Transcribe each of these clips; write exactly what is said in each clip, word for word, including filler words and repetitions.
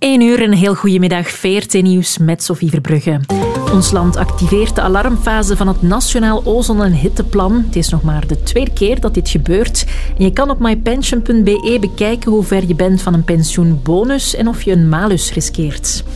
één uur, een heel goedemiddag. V R T Nieuws met Sophie Verbrugge. Ons land activeert de alarmfase van het Nationaal Ozon- en Hitteplan. Het is nog maar de tweede keer dat dit gebeurt. En je kan op mypension punt b e bekijken hoe ver je bent van een pensioenbonus en of je een malus riskeert.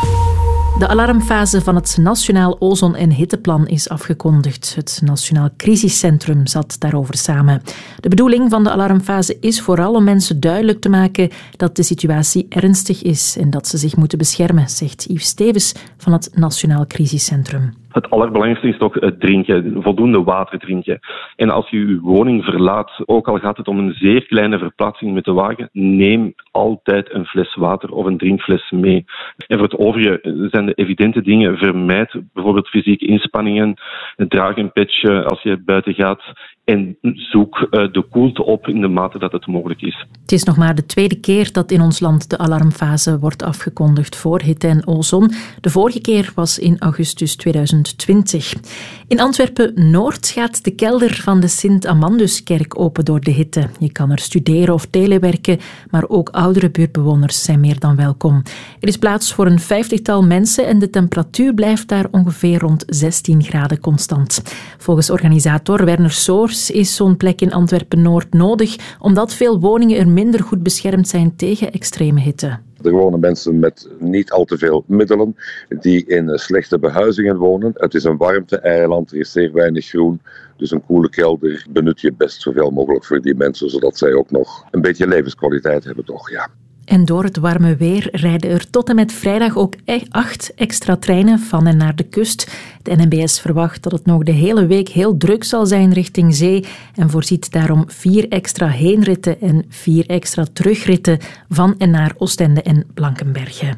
De alarmfase van het Nationaal Ozon- en Hitteplan is afgekondigd. Het Nationaal Crisiscentrum zat daarover samen. De bedoeling van de alarmfase is vooral om mensen duidelijk te maken dat de situatie ernstig is en dat ze zich moeten beschermen, zegt Yves Stevens van het Nationaal Crisiscentrum. Het allerbelangrijkste is toch het drinken, voldoende water drinken. En als je je woning verlaat, ook al gaat het om een zeer kleine verplaatsing met de wagen, neem altijd een fles water of een drinkfles mee. En voor het overige zijn de evidente dingen. Vermijd bijvoorbeeld fysieke inspanningen, draag een petje als je buiten gaat en zoek de koelte op in de mate dat het mogelijk is. Het is nog maar de tweede keer dat in ons land de alarmfase wordt afgekondigd voor hitte en ozon. De vorige keer was in augustus tweeduizend twintig. In Antwerpen-Noord gaat de kelder van de Sint-Amanduskerk open door de hitte. Je kan er studeren of telewerken, maar ook oudere buurtbewoners zijn meer dan welkom. Er is plaats voor een vijftigtal mensen en de temperatuur blijft daar ongeveer rond zestien graden constant. Volgens organisator Werner Soors is zo'n plek in Antwerpen-Noord nodig, omdat veel woningen er minder goed beschermd zijn tegen extreme hitte. Er wonen mensen met niet al te veel middelen, die in slechte behuizingen wonen. Het is een warmte-eiland, er is zeer weinig groen. Dus een koele kelder benut je best zoveel mogelijk voor die mensen, zodat zij ook nog een beetje levenskwaliteit hebben, toch, ja. En door het warme weer rijden er tot en met vrijdag ook acht extra treinen van en naar de kust. De N M B S verwacht dat het nog de hele week heel druk zal zijn richting zee en voorziet daarom vier extra heenritten en vier extra terugritten van en naar Oostende en Blankenberge.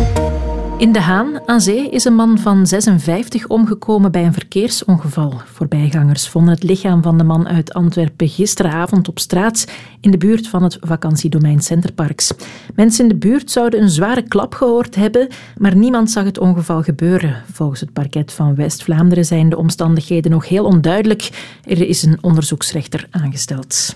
In De Haan aan zee is een man van zesenvijftig omgekomen bij een verkeersongeval. Voorbijgangers vonden het lichaam van de man uit Antwerpen gisteravond op straat in de buurt van het vakantiedomein Centerparks. Mensen in de buurt zouden een zware klap gehoord hebben, maar niemand zag het ongeval gebeuren. Volgens het parket van West-Vlaanderen zijn de omstandigheden nog heel onduidelijk. Er is een onderzoeksrechter aangesteld.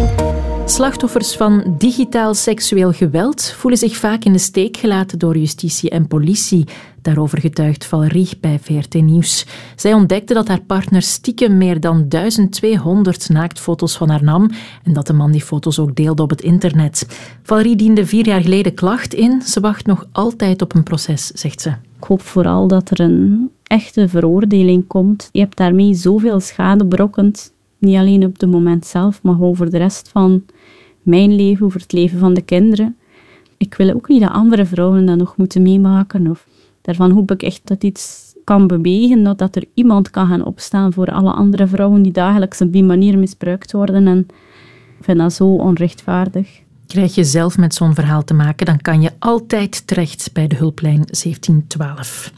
Slachtoffers van digitaal seksueel geweld voelen zich vaak in de steek gelaten door justitie en politie. Daarover getuigt Valerie bij V R T Nieuws. Zij ontdekte dat haar partner stiekem meer dan duizend tweehonderd naaktfoto's van haar nam en dat de man die foto's ook deelde op het internet. Valerie diende vier jaar geleden klacht in. Ze wacht nog altijd op een proces, zegt ze. Ik hoop vooral dat er een echte veroordeling komt. Je hebt daarmee zoveel schade berokkend. Niet alleen op het moment zelf, maar over de rest van mijn leven, over het leven van de kinderen. Ik wil ook niet dat andere vrouwen dat nog moeten meemaken. Of daarvan hoop ik echt dat iets kan bewegen, dat, dat er iemand kan gaan opstaan voor alle andere vrouwen die dagelijks op die manier misbruikt worden. En ik vind dat zo onrechtvaardig. Krijg je zelf met zo'n verhaal te maken, dan kan je altijd terecht bij de hulplijn zeventien twaalf.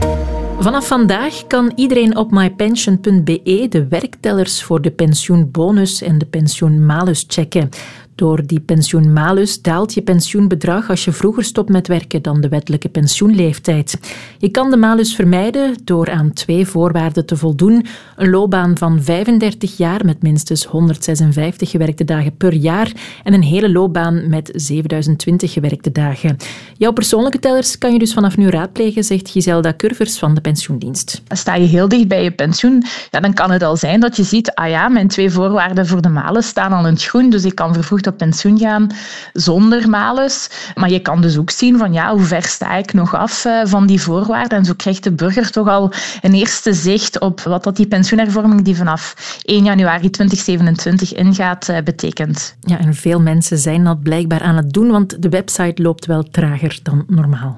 Vanaf vandaag kan iedereen op mypension punt b e de werktellers voor de pensioenbonus en de pensioenmalus checken. Door die pensioenmalus daalt je pensioenbedrag als je vroeger stopt met werken dan de wettelijke pensioenleeftijd. Je kan de malus vermijden door aan twee voorwaarden te voldoen. Een loopbaan van vijfendertig jaar met minstens honderdzesenvijftig gewerkte dagen per jaar en een hele loopbaan met zevenduizend twintig gewerkte dagen. Jouw persoonlijke tellers kan je dus vanaf nu raadplegen, zegt Giselda Curvers van de pensioendienst. Sta je heel dicht bij je pensioen, ja, dan kan het al zijn dat je ziet, ah ja, mijn twee voorwaarden voor de malus staan al in het groen, dus ik kan vervroegd op pensioen gaan zonder malus. Maar je kan dus ook zien van ja, hoe ver sta ik nog af uh, van die voorwaarden. En zo krijgt de burger toch al een eerste zicht op wat dat die pensioenhervorming die vanaf één januari tweeduizend zevenentwintig ingaat uh, betekent. Ja, en veel mensen zijn dat blijkbaar aan het doen, want de website loopt wel trager dan normaal.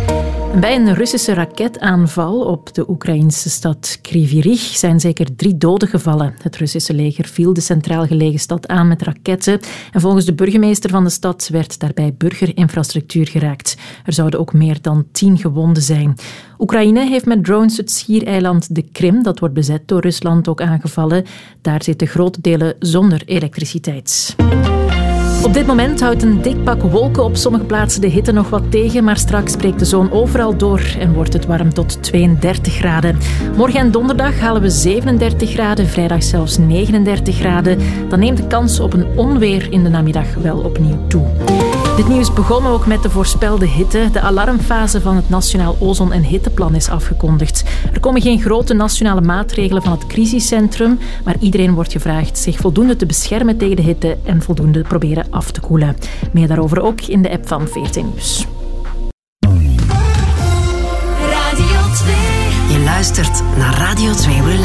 Bij een Russische raketaanval op de Oekraïnse stad Kryvyi Rih zijn zeker drie doden gevallen. Het Russische leger viel de centraal gelegen stad aan met raketten en volgens de burgemeester van de stad werd daarbij burgerinfrastructuur geraakt. Er zouden ook meer dan tien gewonden zijn. Oekraïne heeft met drones het schiereiland de Krim, dat wordt bezet door Rusland, ook aangevallen. Daar zitten grote delen zonder elektriciteit. Op dit moment houdt een dik pak wolken op sommige plaatsen de hitte nog wat tegen, maar straks breekt de zon overal door en wordt het warm tot tweeëndertig graden. Morgen en donderdag halen we zevenendertig graden, vrijdag zelfs negenendertig graden. Dan neemt de kans op een onweer in de namiddag wel opnieuw toe. Dit nieuws begon ook met de voorspelde hitte. De alarmfase van het Nationaal Ozon- en Hitteplan is afgekondigd. Er komen geen grote nationale maatregelen van het crisiscentrum, maar iedereen wordt gevraagd zich voldoende te beschermen tegen de hitte en voldoende proberen af te koelen. Meer daarover ook in de app van V R T Nieuws. Radio twee. Je luistert naar Radio twee Relax.